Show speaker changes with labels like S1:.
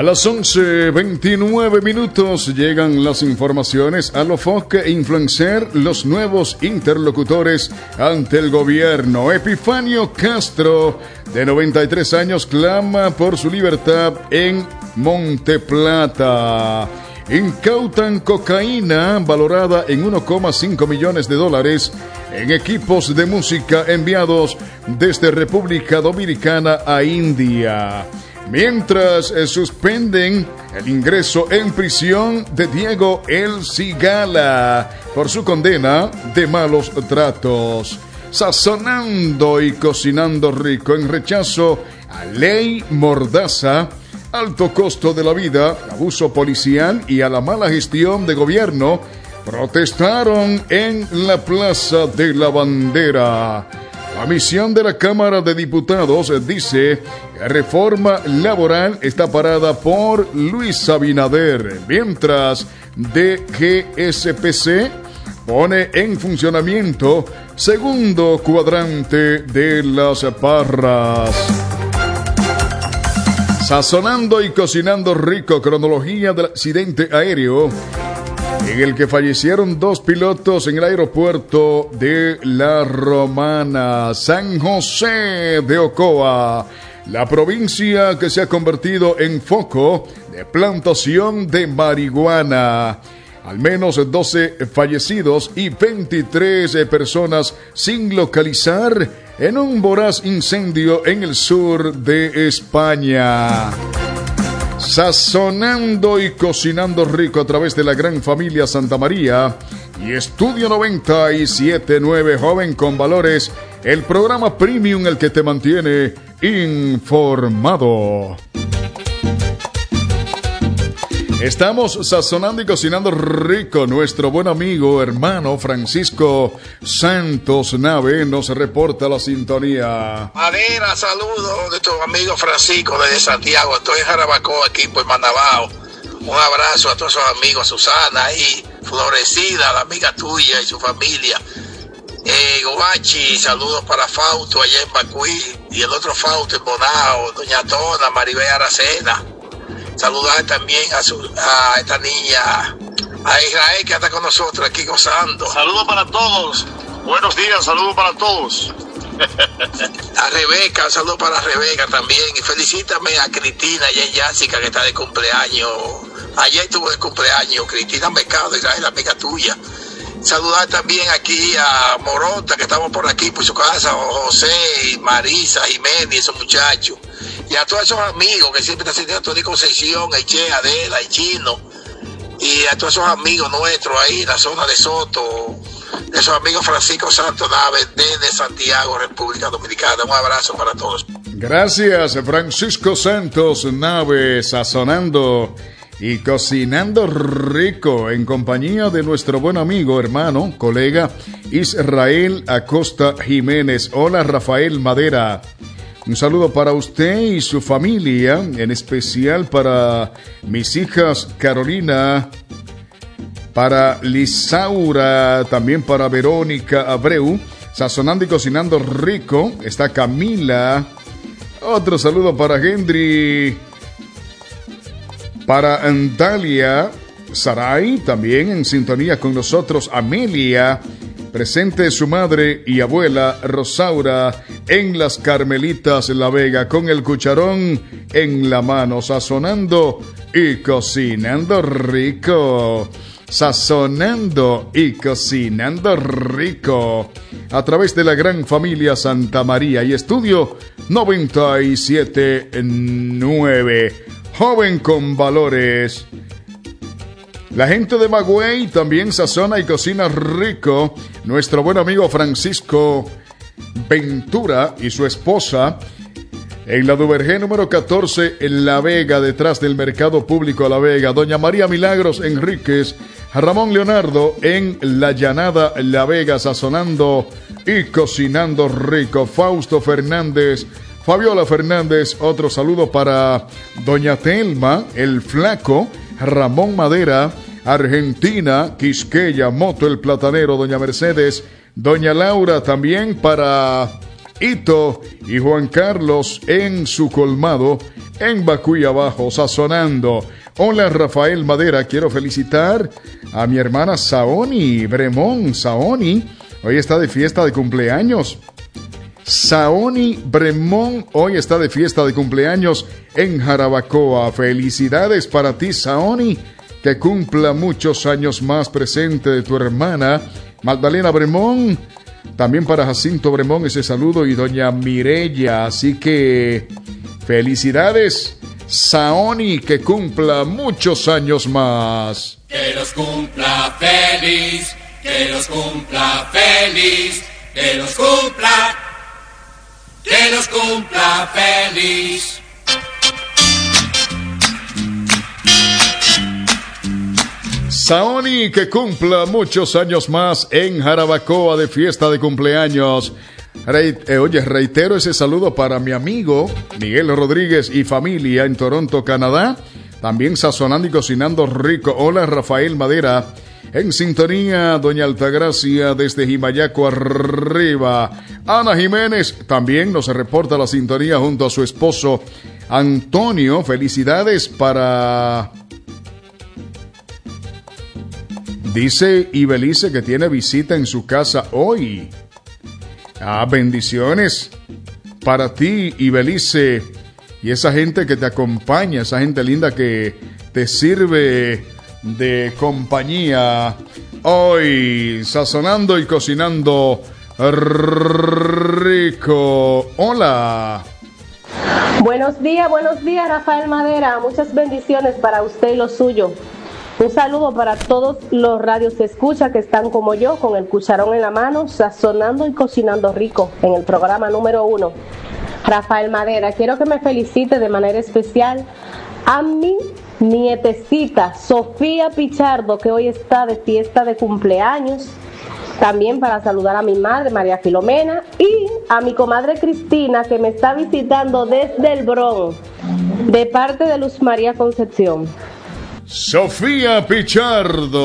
S1: A las 11:29 minutos llegan las informaciones a lo foque influencer los nuevos interlocutores ante el gobierno. Epifanio Castro, de 93 años, clama por su libertad en Monteplata. Incautan cocaína valorada en $1,5 millones en equipos de música enviados desde República Dominicana a India. Mientras suspenden el ingreso en prisión de Diego El Cigala por su condena de malos tratos. Sazonando y cocinando rico en rechazo a ley mordaza, alto costo de la vida, abuso policial y a la mala gestión de gobierno, protestaron en la Plaza de la Bandera. La misión de la Cámara de Diputados dice que la reforma laboral está parada por Luis Abinader, mientras DGSPC pone en funcionamiento segundo cuadrante de Las Parras. Sazonando y cocinando rico, cronología del accidente aéreo en el que fallecieron 2 pilotos en el aeropuerto de La Romana. San José de Ocoa, la provincia que se ha convertido en foco de plantación de marihuana. Al menos 12 fallecidos y 23 personas sin localizar en un voraz incendio en el sur de España. Sazonando y cocinando rico a través de la gran familia Santa María y Estudio 97.9, joven con valores, el programa premium, el que te mantiene informado. Estamos sazonando y cocinando rico. Nuestro buen amigo, hermano Francisco Santos Nave nos reporta la sintonía.
S2: Madera, saludos de tu amigo Francisco desde Santiago. Estoy en Jarabacoa, aquí por Manabao. Un abrazo a todos esos amigos, Susana y Florecida, la amiga tuya y su familia. Guachi, saludos para Fausto allá en Bacuí y el otro Fausto en Bonao, Doña Tona, Maribel Aracena. Saludar también a esta niña, a Israel, que está con nosotros aquí gozando.
S3: Saludos para todos. Buenos días, saludos para todos.
S2: A Rebeca, saludos para Rebeca también. Y felicítame a Cristina y a Jessica, que está de cumpleaños. Ayer tuvo de cumpleaños Cristina Mercado, Israel, amiga tuya. Saludar también aquí a Morota, que estamos por aquí, por su casa, José, Marisa, Jiménez y esos muchachos. Y a todos esos amigos que siempre están sintiendo Tony Concepción, Eche, Adela y Chino. Y a todos esos amigos nuestros ahí en la zona de Soto. Esos amigos Francisco Santos Nave desde Santiago, República Dominicana. Un abrazo para todos.
S1: Gracias, Francisco Santos Nave, sazonando y cocinando rico en compañía de nuestro buen amigo, hermano, colega Israel Acosta Jiménez. Hola, Rafael Madera. Un saludo para usted y su familia, en especial para mis hijas Carolina, para Lisaura, también para Verónica Abreu. Sazonando y cocinando rico está Camila. Otro saludo para Henry, para Andalia Saray, también en sintonía con nosotros. Amelia, presente su madre y abuela Rosaura en Las Carmelitas La Vega, con el cucharón en la mano, sazonando y cocinando rico. Sazonando y cocinando rico a través de la gran familia Santa María y Estudio 97.9, joven con valores. La gente de Magüey también sazona y cocina rico. Nuestro buen amigo Francisco Ventura y su esposa en la Duvergé número 14 en La Vega, detrás del Mercado Público La Vega. Doña María Milagros Enríquez, Ramón Leonardo en La Llanada La Vega, sazonando y cocinando rico. Fausto Fernández, Fabiola Fernández, otro saludo para Doña Telma, el Flaco, Ramón Madera, Argentina, Quisqueya, Moto el Platanero, Doña Mercedes, Doña Laura, también para Hito y Juan Carlos en su colmado en Bacuy Abajo, sazonando. Hola Rafael Madera, quiero felicitar a mi hermana Saoni Bremón. Saoni hoy está de fiesta de cumpleaños. Saoni Bremón hoy está de fiesta de cumpleaños en Jarabacoa. Felicidades para ti, Saoni, que cumpla muchos años más, presente de tu hermana Magdalena Bremón. También para Jacinto Bremón ese saludo y doña Mireya. Así que felicidades, Saoni, que cumpla muchos años más.
S4: Que los cumpla feliz, que los cumpla feliz, que los cumpla feliz.
S1: Saoni, que cumpla muchos años más en Jarabacoa de fiesta de cumpleaños. Reitero ese saludo para mi amigo Miguel Rodríguez y familia en Toronto, Canadá. También sazonando y cocinando rico. Hola Rafael Madera, en sintonía doña Altagracia desde Jimayaco arriba. Ana Jiménez también nos reporta la sintonía junto a su esposo Antonio. Felicidades para... Dice Ibelice que tiene visita en su casa hoy. Bendiciones para ti, Ibelice, y esa gente que te acompaña, esa gente linda que te sirve de compañía. Hoy, sazonando y cocinando rico. Hola.
S5: Buenos días, Rafael Madera. Muchas bendiciones para usted y lo suyo. Un saludo para todos los radios que escucha que están como yo, con el cucharón en la mano, sazonando y cocinando rico en el programa número 1. Rafael Madera, quiero que me felicite de manera especial a mi nietecita Sofía Pichardo, que hoy está de fiesta de cumpleaños. También para saludar a mi madre, María Filomena, y a mi comadre Cristina, que me está visitando desde el Bronx, de parte de Luz María Concepción.
S1: Sofía Pichardo.